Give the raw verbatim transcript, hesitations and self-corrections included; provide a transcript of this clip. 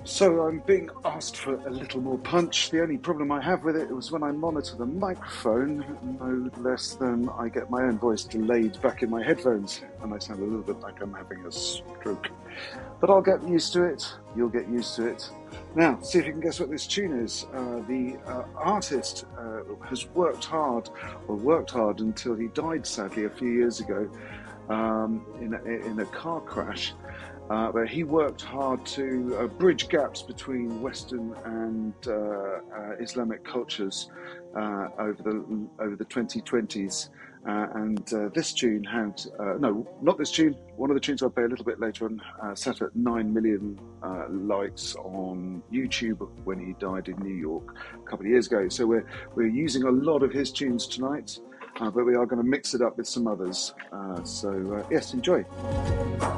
So I'm being asked for a little more punch. The only problem I have with it was when I monitor the microphone, no less than I get my own voice delayed back in my headphones, and I sound a little bit like I'm having a stroke. But I'll get used to it. You'll get used to it. Now, see if you can guess what this tune is. Uh, the uh, artist uh, has worked hard, or worked hard until he died, sadly, a few years ago um, in, a, in a car crash. Uh, but he worked hard to uh, bridge gaps between Western and uh, uh, Islamic cultures uh, over the over the twenty twenties. Uh, and uh, this tune had uh, no, not this tune. One of the tunes I'll play a little bit later on uh, sat at nine million uh, likes on YouTube when he died in New York a couple of years ago. So we're we're using a lot of his tunes tonight, uh, but we are going to mix it up with some others. Uh, so uh, yes, enjoy.